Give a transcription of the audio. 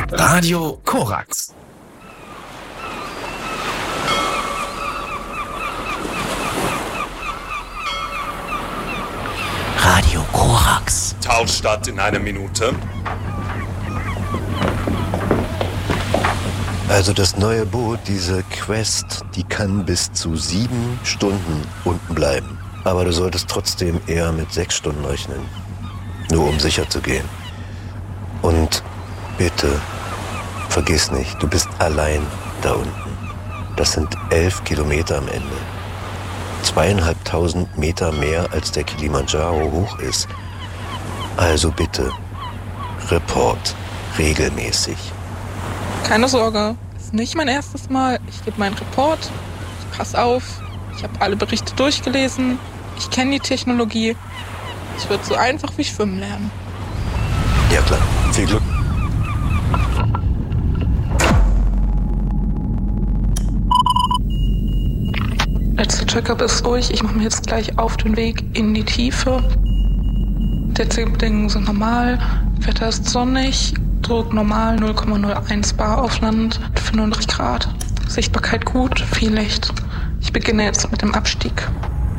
Radio Korax. Radio Korax. Talstadt in einer Minute. Also das neue Boot, diese Quest, die kann bis zu 7 Stunden unten bleiben. Aber du solltest trotzdem eher mit 6 Stunden rechnen. Nur um sicher zu gehen. Und bitte, vergiss nicht, du bist allein da unten. Das sind 11 Kilometer am Ende. 2.500 Meter mehr als der Kilimanjaro hoch ist. Also bitte, Report regelmäßig. Keine Sorge, ist nicht mein erstes Mal. Ich gebe meinen Report, ich passe auf, ich habe alle Berichte durchgelesen, ich kenne die Technologie. Es wird so einfach wie Schwimmen lernen. Ja klar, viel Glück. Letzter Checkup ist durch. Ich mache mich jetzt gleich auf den Weg in die Tiefe. Die Zielbedingungen sind normal. Wetter ist sonnig. Druck normal, 0,01 bar auf Land, 35 Grad. Sichtbarkeit gut, viel Licht. Ich beginne jetzt mit dem Abstieg.